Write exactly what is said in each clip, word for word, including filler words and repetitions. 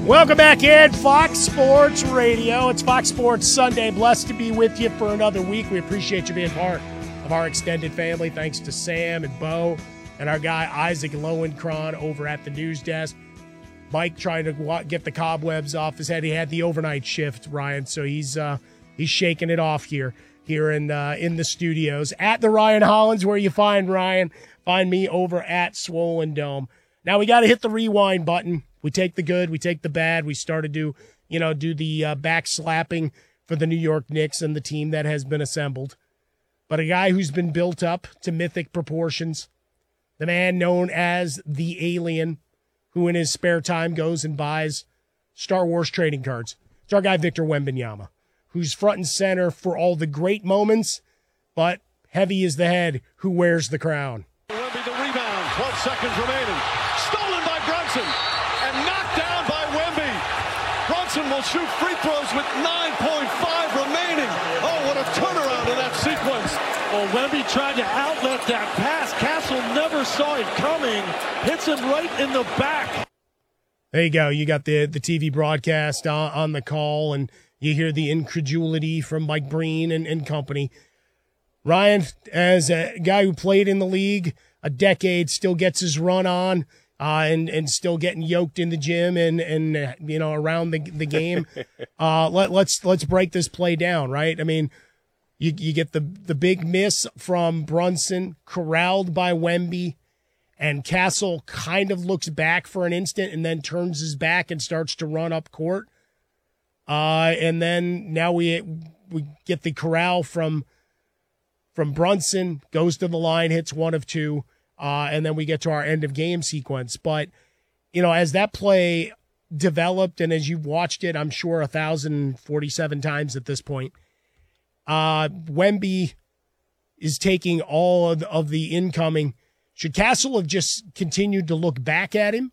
Welcome back in, Fox Sports Radio. It's Fox Sports Sunday. Blessed to be with you for another week. We appreciate you being part of our extended family. Thanks to Sam and Bo and our guy Isaac Lowenkron over at the news desk. Mike trying to get the cobwebs off his head. He had the overnight shift, Ryan, so he's uh, he's shaking it off here here in uh, in the studios at the Ryan Hollins, where you find Ryan. Find me over at Swollen Dome. Now we got to hit the rewind button. We take the good, we take the bad. We started to, you know, do the uh, back slapping for the New York Knicks and the team that has been assembled. But a guy who's been built up to mythic proportions, the man known as the Alien, who in his spare time goes and buys Star Wars trading cards. It's our guy Victor Wembanyama, who's front and center for all the great moments, but heavy is the head who wears the crown. Wemby the rebound, twelve seconds remaining. Stolen by Brunson and knocked down by Wemby. Brunson will shoot free throws with nine point five remaining. Oh, what a turnaround in that sequence. Well, Wemby tried to outlet that pass. Castle never saw it coming. Hits him right in the back. There you go. You got the, the T V broadcast on, on the call, and you hear the incredulity from Mike Breen and, and company. Ryan, as a guy who played in the league a decade, still gets his run on, uh, and and still getting yoked in the gym and and uh, you know around the the game. uh, let let's let's break this play down, right? I mean, you you get the the big miss from Brunson, corralled by Wemby, and Castle kind of looks back for an instant and then turns his back and starts to run up court. Uh, and then now we we get the corral from. From Brunson, goes to the line, hits one of two, uh, and then we get to our end of game sequence. But, you know, as that play developed and as you've watched it, I'm sure one thousand forty-seven times at this point, uh, Wemby is taking all of the, of the incoming. Should Castle have just continued to look back at him?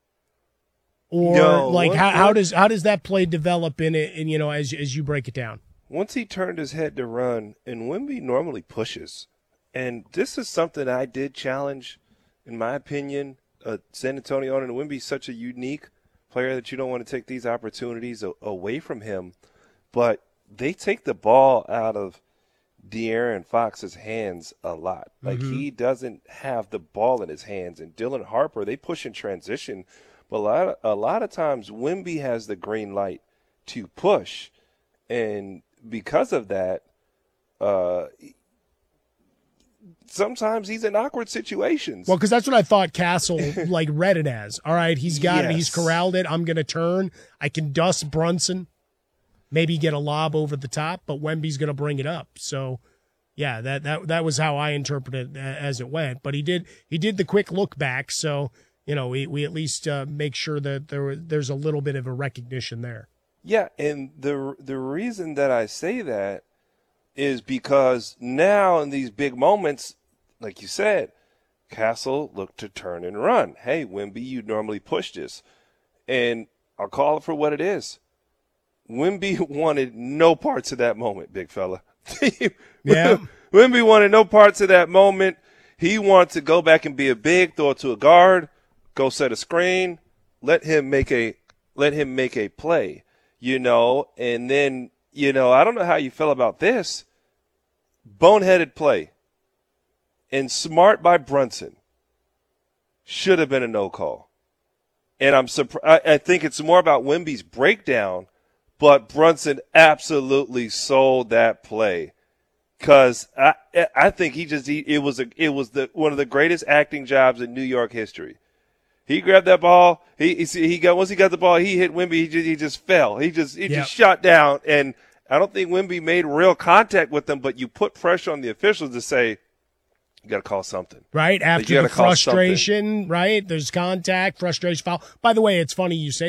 Or, no, like, what, how, what? how does how does that play develop in it, in, you know, as as you break it down? Once he turned his head to run, and Wemby normally pushes, and this is something I did challenge, in my opinion. Uh, San Antonio and Wemby's such a unique player that you don't want to take these opportunities a- away from him, but they take the ball out of De'Aaron Fox's hands a lot. Like, Mm-hmm. he doesn't have the ball in his hands, and Dylan Harper, they push in transition, but a lot of, a lot of times Wemby has the green light to push, and because of that, uh, sometimes he's in awkward situations. Well, because that's what I thought Castle like read it as. All right, he's got it. Yes. He's corralled it. I'm going to turn. I can dust Brunson, maybe get a lob over the top, but Wemby's going to bring it up. So, yeah, that that that was how I interpreted it as it went. But he did he did the quick look back. So, you know, we we at least uh, make sure that there there's a little bit of a recognition there. Yeah, and the the reason that I say that is because now in these big moments, like you said, Castle looked to turn and run. Hey, Wemby, you normally push this. And I'll call it for what it is. Wemby wanted no parts of that moment, big fella. Yeah. Wemby wanted no parts of that moment. He wanted to go back and be a big, throw it to a guard, go set a screen, let him make a let him make a play. You know, and then, you know, I don't know how you feel about this. Boneheaded play and smart by Brunson should have been a no call. And I'm surprised. I think it's more about Wemby's breakdown, but Brunson absolutely sold that play because I I think he just he, it was a it was the one of the greatest acting jobs in New York history. He grabbed that ball. He he, he got once he got the ball, he hit Wemby. He just, he just fell. He just he Yep. just shot down, and I don't think Wemby made real contact with him. But you put pressure on the officials to say, you got to call something, Right after you the gotta call frustration. Right, there's contact, frustration, foul. By the way, it's funny you say.